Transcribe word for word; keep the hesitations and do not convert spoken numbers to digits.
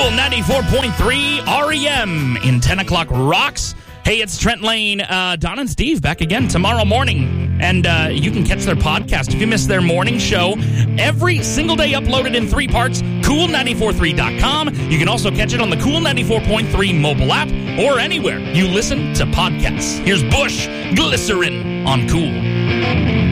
Cool ninety-four point three R E M in ten o'clock Rocks. Hey, it's Trent Lane, uh, Don and Steve back again tomorrow morning. And uh, you can catch their podcast if you missed their morning show. Every single day uploaded in three parts, cool nine four three dot com. You can also catch it on the Cool ninety-four point three mobile app or anywhere you listen to podcasts. Here's Bush Glycerin on Cool.